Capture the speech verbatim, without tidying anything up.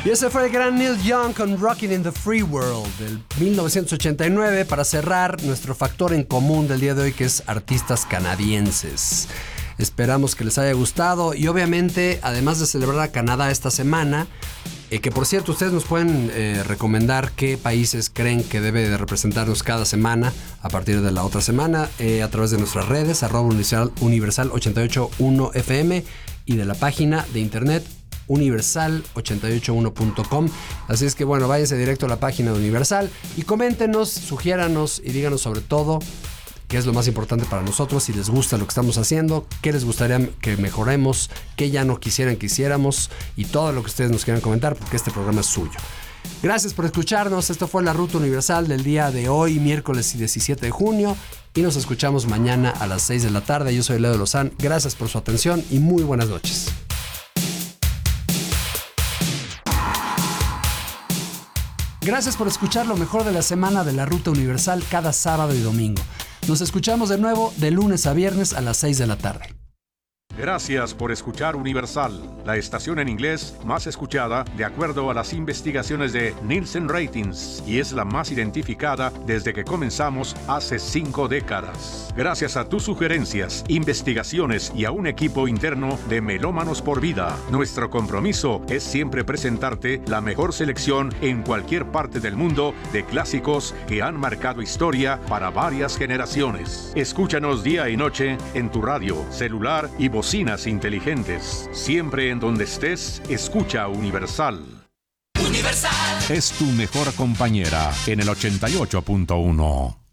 Y ese fue el gran Neil Young con Rockin' in the Free World del mil novecientos ochenta y nueve para cerrar nuestro factor en común del día de hoy, que es artistas canadienses. Esperamos que les haya gustado y obviamente, además de celebrar a Canadá esta semana, eh, que por cierto ustedes nos pueden eh, recomendar qué países creen que debe de representarnos cada semana a partir de la otra semana eh, a través de nuestras redes, arroba universal, universal ochenta y ocho punto uno F M y de la página de internet universal ochenta y ocho uno punto com. Así es que bueno, váyanse directo a la página de Universal y coméntenos, sugiéranos y díganos sobre todo qué es lo más importante para nosotros, si les gusta lo que estamos haciendo, qué les gustaría que mejoremos, qué ya no quisieran que hiciéramos y todo lo que ustedes nos quieran comentar, porque este programa es suyo. Gracias por escucharnos. Esto fue la Ruta Universal del día de hoy, miércoles diecisiete de junio, y nos escuchamos mañana a las seis de la tarde. Yo soy Leo Lozán. Gracias por su atención y muy buenas noches. Gracias por escuchar lo mejor de la semana de la Ruta Universal cada sábado y domingo. Nos escuchamos de nuevo de lunes a viernes a las seis de la tarde. Gracias por escuchar Universal, la estación en inglés más escuchada de acuerdo a las investigaciones de Nielsen Ratings y es la más identificada desde que comenzamos hace cinco décadas. Gracias a tus sugerencias, investigaciones y a un equipo interno de melómanos por vida, nuestro compromiso es siempre presentarte la mejor selección en cualquier parte del mundo de clásicos que han marcado historia para varias generaciones. Escúchanos día y noche en tu radio, celular y bocina. Bocinas inteligentes. Siempre en donde estés, escucha Universal. Universal es tu mejor compañera en el ochenta y ocho punto uno.